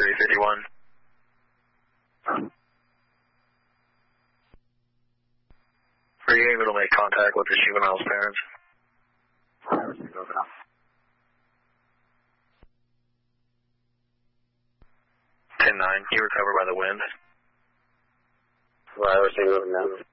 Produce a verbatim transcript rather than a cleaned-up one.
three fifty-one. Are you able to make contact with the juvenile's parents? ten nine, you recover by the wind. Well, I was thinking of them.